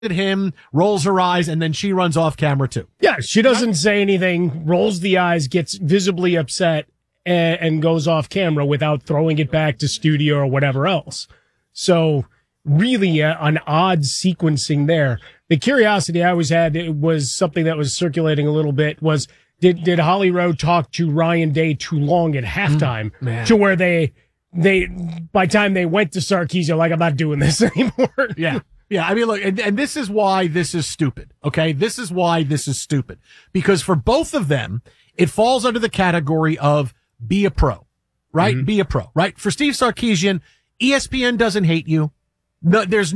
at him, rolls her eyes, and then she runs off camera too. Yeah, she doesn't say anything, rolls the eyes, gets visibly upset, and goes off camera without throwing it back to studio or whatever else. So really an odd sequencing there. The curiosity I always had, it was something that was circulating a little bit, was did Holly Rowe talk to Ryan Day too long at halftime to where they by the time they went to Sarkisian, like, I'm not doing this anymore. Yeah. Yeah, I mean, look, and this is why this is stupid, okay? This is why this is stupid. Because for both of them, it falls under the category of be a pro, right? Mm-hmm. Be a pro, right? For Steve Sarkisian, ESPN doesn't hate you. No, there's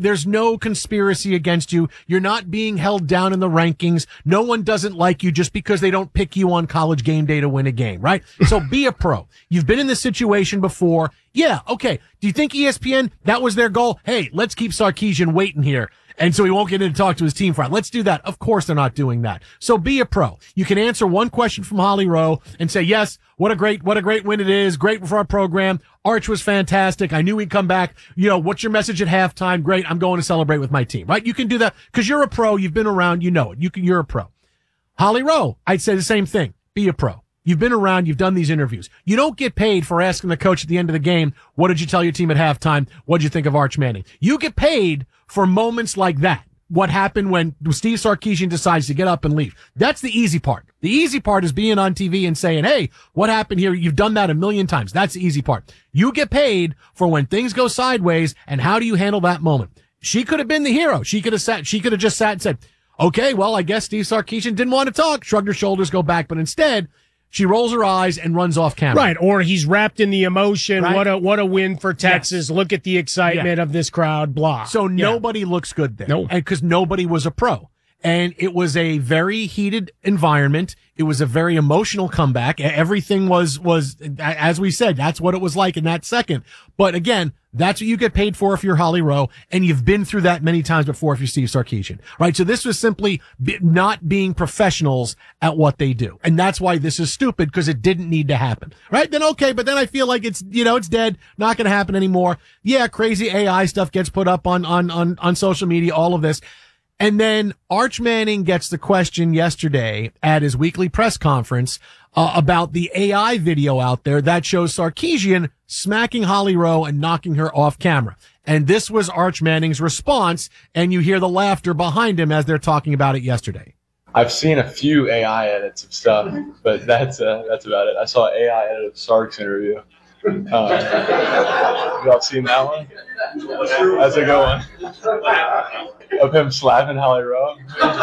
no conspiracy against you. You're not being held down in the rankings. No one doesn't like you just because they don't pick you on College Game Day to win a game, right? So be a pro. You've been in this situation before. Yeah, okay. Do you think ESPN, that was their goal? Hey, let's keep Sarkisian waiting here. And so he won't get in to talk to his team front. Let's do that. Of course they're not doing that. So be a pro. You can answer one question from Holly Rowe and say, yes, what a great win it is. Great for our program. Arch was fantastic. I knew he'd come back. You know, what's your message at halftime? Great. I'm going to celebrate with my team, right? You can do that because you're a pro. You've been around. You know it. You're a pro. Holly Rowe, I'd say the same thing. Be a pro. You've been around. You've done these interviews. You don't get paid for asking the coach at the end of the game, what did you tell your team at halftime? What did you think of Arch Manning? You get paid for moments like that. What happened when Steve Sarkisian decides to get up and leave. That's the easy part. The easy part is being on TV and saying, hey, what happened here? You've done that a million times. That's the easy part. You get paid for when things go sideways, and how do you handle that moment? She could have been the hero. She could have just sat and said, okay, well, I guess Steve Sarkisian didn't want to talk, shrugged her shoulders, go back. But instead, she rolls her eyes and runs off camera. Right, or he's wrapped in the emotion. Right? What a win for Texas. Yes. Look at the excitement of this crowd, blah. So nobody looks good there. No. Because nobody was a pro. And it was a very heated environment. It was a very emotional comeback. Everything was, as we said, that's what it was like in that second. But again, that's what you get paid for if you're Holly Rowe, and you've been through that many times before if you're Steve Sarkisian, right? So this was simply not being professionals at what they do. And that's why this is stupid, because it didn't need to happen, right? Then okay, but then I feel like it's dead, not going to happen anymore. Yeah, crazy AI stuff gets put up on social media, all of this. And then Arch Manning gets the question yesterday at his weekly press conference about the AI video out there that shows Sarkisian smacking Holly Rowe and knocking her off camera. And this was Arch Manning's response, and you hear the laughter behind him as they're talking about it yesterday. I've seen a few AI edits of stuff, but that's about it. I saw an AI edit of Sark's interview. Y'all seen that one? That's a good one. Of him slapping Holly Rowe.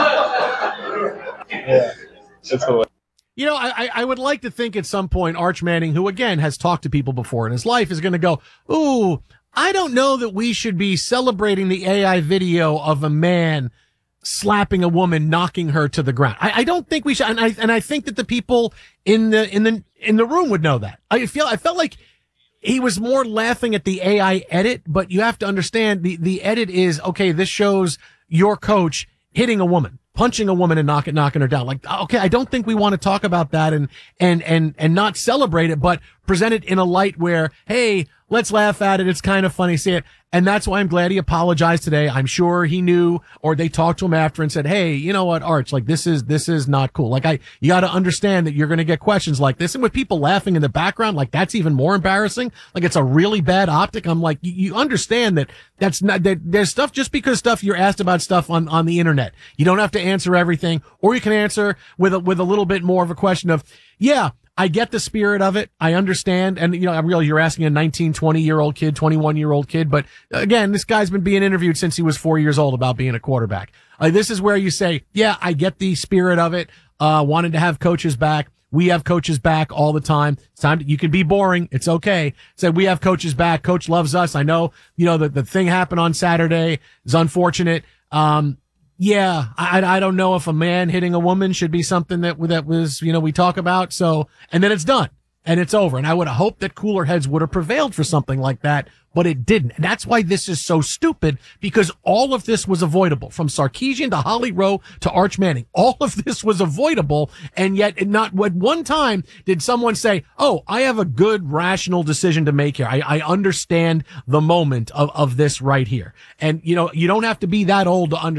Yeah, it's hilarious. You know, I would like to think at some point Arch Manning, who again has talked to people before in his life, is going to go, ooh, I don't know that we should be celebrating the AI video of a man slapping a woman, knocking her to the ground. I don't think we should. And I think that the people in the room would know that. I felt like he was more laughing at the AI edit, but you have to understand the edit is, okay, this shows your coach hitting a woman, punching a woman and knocking her down. Like, okay, I don't think we want to talk about that and not celebrate it, but present it in a light where, hey, let's laugh at it. It's kind of funny. See it. And that's why I'm glad he apologized today. I'm sure he knew, or they talked to him after and said, hey, you know what, Arch, like this is not cool. Like you got to understand that you're going to get questions like this. And with people laughing in the background, like that's even more embarrassing. Like it's a really bad optic. I'm like, you understand that that's not, that there's stuff, just because you're asked about stuff on the internet. You don't have to answer everything, or you can answer with a little bit more of a question of, yeah, I get the spirit of it. I understand. And, you're asking a 19, 20-year-old kid, 21-year-old kid. But again, this guy's been being interviewed since he was 4 years old about being a quarterback. This is where you say, yeah, I get the spirit of it. Wanted to have coaches back. We have coaches back all the time. It's time you can be boring. It's okay. Said we have coaches back. Coach loves us. I know, the thing happened on Saturday is unfortunate. Yeah, I don't know if a man hitting a woman should be something that was, we talk about. So, and then it's done. and it's over. And I would have hoped that cooler heads would have prevailed for something like that, but it didn't. And that's why this is so stupid, because all of this was avoidable, from Sarkeesian to Holly Rowe to Arch Manning. All of this was avoidable, and yet not at one time did someone say, oh, I have a good rational decision to make here. I understand the moment of this right here. And, you know, you don't have to be that old to understand